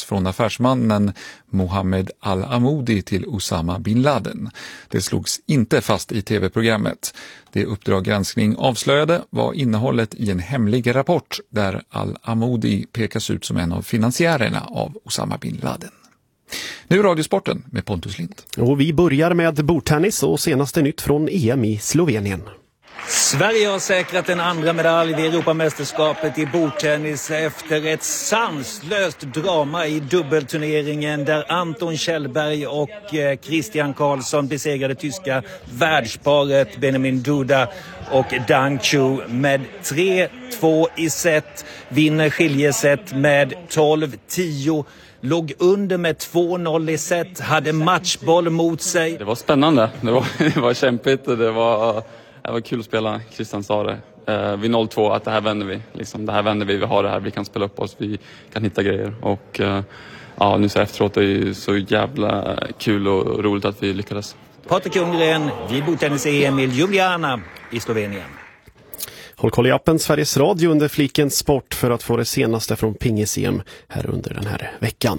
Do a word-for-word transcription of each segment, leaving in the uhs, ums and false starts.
från affärsmannen Mohammed al-Amoudi till Osama bin Laden. Det slogs inte fast i tv-programmet. Det Uppdrag granskning avslöjade var innehållet i en hemlig rapport där al-Amoudi pekas ut som en av finansiärerna av Osama bin Laden. Nu Radiosporten med Pontus Lind. Och vi börjar med bordtennis och senaste nytt från E M i Slovenien. Sverige har säkrat en andra medalj vid Europamästerskapet i bordtennis efter ett sanslöst drama i dubbelturneringen där Anton Kjellberg och Christian Karlsson besegrade tyska världsparet Benjamin Duda och Dang Chu med tre två i set, vinner skiljeset med tolv tio. Låg under med två noll i set, hade matchboll mot sig. Det var spännande, det var, det var kämpigt, det var, det var kul att spela. Christian sa det eh, vid noll två att det här vänder vi. Liksom, det här vänder vi, vi har det här, vi kan spela upp oss, vi kan hitta grejer. Och eh, ja, nu så efteråt är det så jävla kul och roligt att vi lyckades. Patrik Ljunggren vid bordtennis-E M i Ljubljana i Slovenien. Håll koll i appen Sveriges Radio under fliken sport för att få det senaste från pingis-E M här under den här veckan.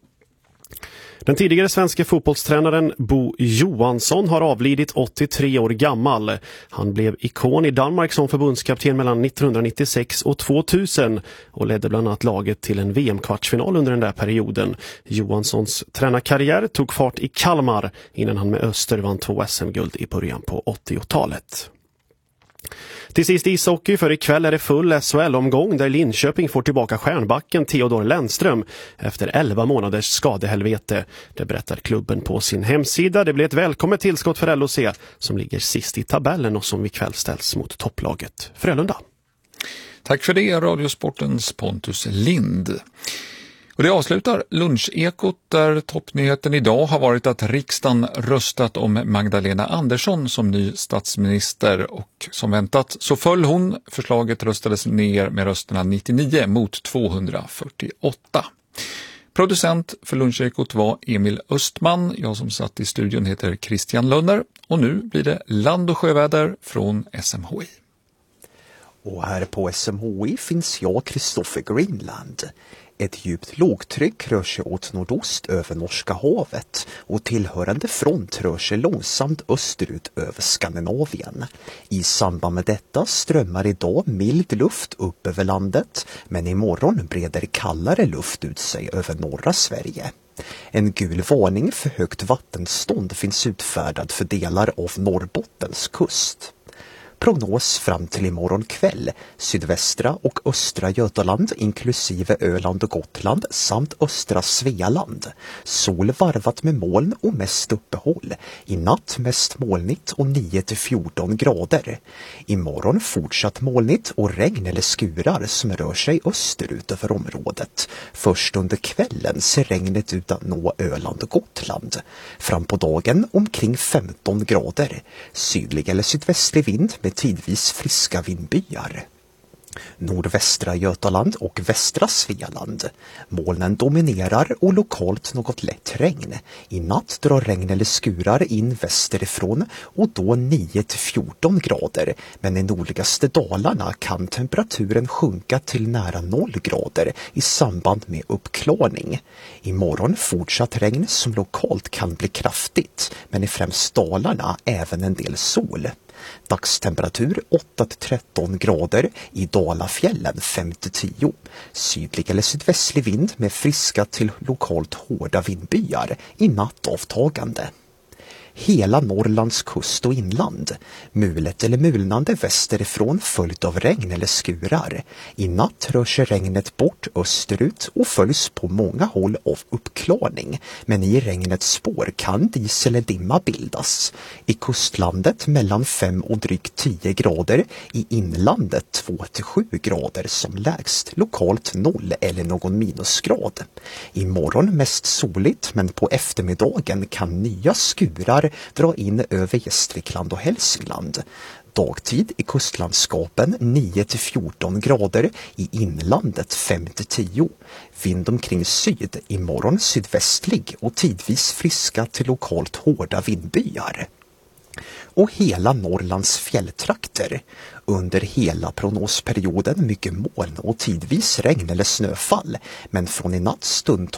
Den tidigare svenska fotbollstränaren Bo Johansson har avlidit åttiotre år gammal. Han blev ikon i Danmark som förbundskapten mellan nittonhundranittiosex och tvåtusen och ledde bland annat laget till en V M-kvartsfinal under den där perioden. Johanssons tränarkarriär tog fart i Kalmar innan han med Öster vann två S M-guld i början på åttiotalet. Till sist ishockey, för ikväll är det full S H L-omgång där Linköping får tillbaka stjärnbacken Theodor Lennström efter elva månaders skadehelvete. Det berättar klubben på sin hemsida. Det blir ett välkommet tillskott för L O C som ligger sist i tabellen och som ikväll ställs mot topplaget Frölunda. Tack för det, Radiosportens Pontus Lind. Och det avslutar lunchekot där toppnyheten idag har varit att riksdagen röstat om Magdalena Andersson som ny statsminister och som väntat så föll hon. Förslaget röstades ner med rösterna nittionio mot tvåhundrafyrtioåtta. Producent för lunchekot var Emil Östman. Jag som satt i studion heter Christian Lönner och nu blir det land- och sjöväder från S M H I. Och här på S M H I finns jag, Kristoffer Greenland. Ett djupt lågtryck rör sig åt nordost över Norska havet och tillhörande front rör sig långsamt österut över Skandinavien. I samband med detta strömmar idag mild luft upp över landet, men imorgon breder kallare luft ut sig över norra Sverige. En gul varning för högt vattenstånd finns utfärdad för delar av Norrbottens kust. Prognos fram till imorgon kväll, sydvästra och östra Götaland inklusive Öland och Gotland samt östra Svealand. Sol varvat med moln och mest uppehåll. I natt mest molnigt och nio till fjorton grader. Imorgon fortsatt molnigt och regn eller skurar som rör sig österut över området. Först under kvällen ser regnet ut att nå Öland och Gotland. Fram på dagen omkring femton grader. Sydlig eller sydvästlig vind med tidvis friska vindbyar. Nordvästra Götaland och västra Svealand. Molnen dominerar och lokalt något lätt regn. I natt drar regn eller skurar in västerifrån och då nio till fjorton grader. Men i nordligaste Dalarna kan temperaturen sjunka till nära noll grader i samband med uppklarning. Imorgon fortsatt regn som lokalt kan bli kraftigt, men i främst Dalarna även en del sol. Dagstemperatur åtta till tretton grader, i Dalafjällen fem till tio. Sydlig eller sydvästlig vind med friska till lokalt hårda vindbyar, i natt avtagande. Hela Norrlands kust och inland. Mulet eller mulnande västerifrån följt av regn eller skurar. I natt rör sig regnet bort österut och följs på många håll av uppklarning. Men i regnets spår kan dis eller dimma bildas. I kustlandet mellan fem och drygt tio grader. I inlandet två till sju grader som lägst. Lokalt noll eller någon minusgrad. Imorgon mest soligt, men på eftermiddagen kan nya skurar dra in över Gästrikland och Hälsingland. Dagtid i kustlandskapen nio till fjorton grader, i inlandet fem till tio. Vind omkring syd, imorgon sydvästlig och tidvis friska till lokalt hårda vindbyar. Och hela Norrlands fjälltrakter. Under hela prognosperioden mycket moln och tidvis regn eller snöfall, men från i natt stund